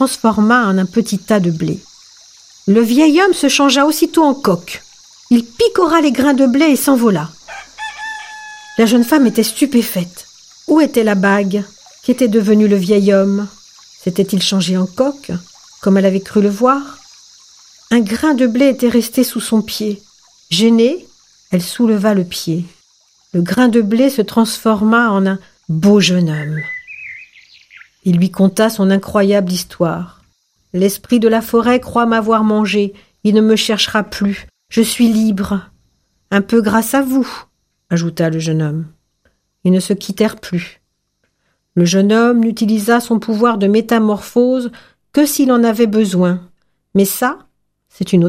transforma en un petit tas de blé. Le vieil homme se changea aussitôt en coq. Il picora les grains de blé et s'envola. La jeune femme était stupéfaite. Où était la bague? Qu'était devenu le vieil homme? S'était-il changé en coq, comme elle avait cru le voir? Un grain de blé était resté sous son pied. Gênée, elle souleva le pied. Le grain de blé se transforma en un beau jeune homme. Il lui conta son incroyable histoire. « L'esprit de la forêt croit m'avoir mangé. Il ne me cherchera plus. Je suis libre. Un peu grâce à vous, » ajouta le jeune homme. Ils ne se quittèrent plus. Le jeune homme n'utilisa son pouvoir de métamorphose que s'il en avait besoin. Mais ça, c'est une autre